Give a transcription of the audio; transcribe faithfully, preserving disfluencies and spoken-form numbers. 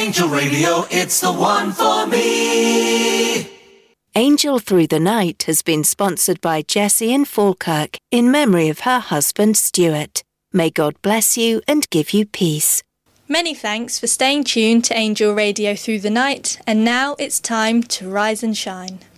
Angel Radio, it's the one for me. Angel Through the Night has been sponsored by Jessie in Falkirk in memory of her husband Stuart. May God bless you and give you peace. Many thanks for staying tuned to Angel Radio Through the Night, and now it's time to rise and shine.